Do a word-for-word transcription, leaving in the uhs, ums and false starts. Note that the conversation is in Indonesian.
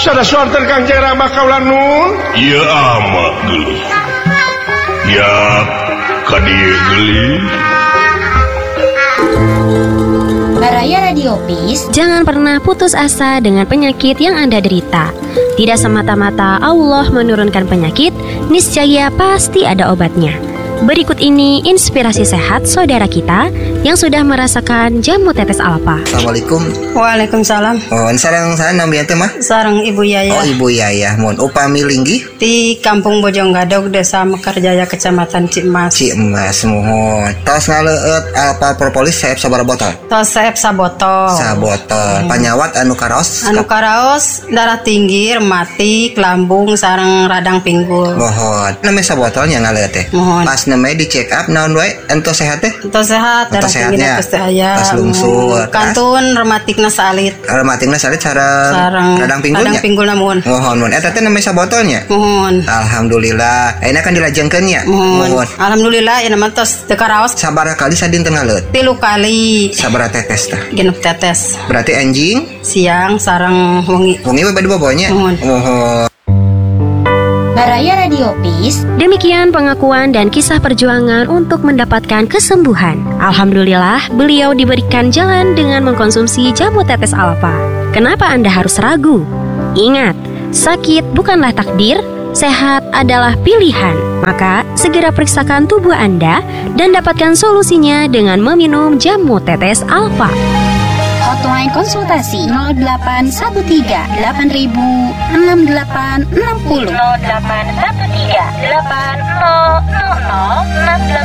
sada suarter Kangjeng Rama kaula nun. Ieu ama geuli. Ya kadieu geuli. Baraya Radiopis, jangan pernah putus asa dengan penyakit yang Anda derita. Tidak semata-mata Allah menurunkan penyakit, niscaya pasti ada obatnya. Berikut ini inspirasi sehat saudara kita yang sudah merasakan jamu tetes alfa. Assalamualaikum. Waalaikumsalam. Oh, sareng saya namanya teh mah? Sareng Ibu Yaya. Oh, Ibu Yaya. Mun upami linggih di Kampung Bojonggadog, Desa Mekarjaya, Kecamatan Cimas. Cimas mohon. Tos ngaleut alfa propolis saeb sabaraha botol? Tos saeb sabotol. Sabotol. Hmm. Panyawat anu karaos? Anu karaos darah tinggi, rematik, lambung sareng radang pinggul. Mohon. Name sabotolnya ngaleut teh. Mohon. Pas namanya di check up naon wae ento sehat teh? Ento sehat, darah tinggi geus teh aya. Pas lungsur. Kantun rematikna salit. Rematikna salit sareng radang pinggulnya. Radang pinggul namun. Mohon mun eta teh namanya sabotolnya. Mohon. Alhamdulillah. Ayeuna kan dilajengkeun nya. Mohon. Alhamdulillah ieu mah tos teu karaos. Sabaraha kali sadinten ngaleut? Tilu kali. Sabaraha tetes tah? Genep tetes. Berarti anjing siang sareng wengi. Wengi we bade bobonya. Mohon. Baraya Radiopis. Demikian pengakuan dan kisah perjuangan untuk mendapatkan kesembuhan. Alhamdulillah, beliau diberikan jalan dengan mengkonsumsi jamu tetes alfa. Kenapa Anda harus ragu? Ingat, sakit bukanlah takdir, sehat adalah pilihan. Maka, segera periksakan tubuh Anda dan dapatkan solusinya dengan meminum jamu tetes alfa. Hotline konsultasi nol delapan satu tiga delapan ribu enam delapan enam nol. nol delapan satu tiga delapan nol nol nol enam delapan